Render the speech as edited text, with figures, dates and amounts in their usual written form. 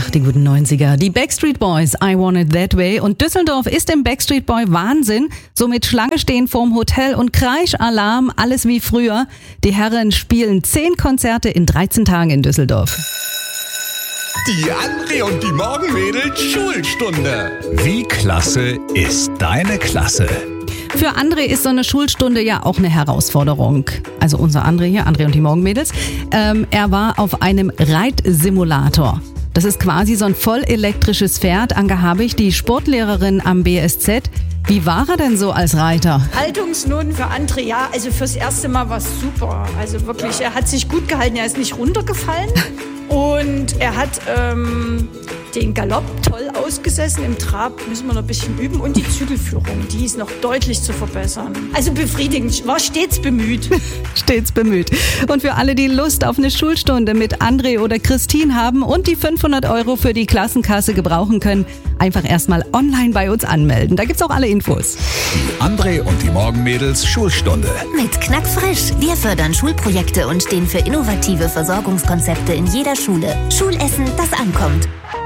Ach, die guten 90er. Die Backstreet Boys, I Want It That Way. Und Düsseldorf ist im Backstreet Boy Wahnsinn. Somit Schlange stehen vorm Hotel und Kreischalarm, alles wie früher. Die Herren spielen 10 Konzerte in 13 Tagen in Düsseldorf. Die André und die Morgenmädels Schulstunde. Wie klasse ist deine Klasse? Für André ist so eine Schulstunde ja auch eine Herausforderung. Also unser André hier, André und die Morgenmädels, er war auf einem Reitsimulator. Das ist quasi so ein voll elektrisches Pferd. Anke Habich, die Sportlehrerin am BSZ. Wie war er denn so als Reiter? Haltungsnoten für André, ja, also fürs erste Mal war es super. Also wirklich, er hat sich gut gehalten, er ist nicht runtergefallen. Und er hat den Galopp toll ausgesessen. Im Trab müssen wir noch ein bisschen üben. Und die Zügelführung, die ist noch deutlich zu verbessern. Also befriedigend, war stets bemüht. Stets bemüht. Und für alle, die Lust auf eine Schulstunde mit André oder Christine haben und die 500 € für die Klassenkasse gebrauchen können, einfach erstmal online bei uns anmelden. Da gibt's auch alle Infos. Die André und die Morgenmädels Schulstunde. Mit Knackfrisch. Wir fördern Schulprojekte und stehen für innovative Versorgungskonzepte in jeder Schule. Schulessen, das ankommt.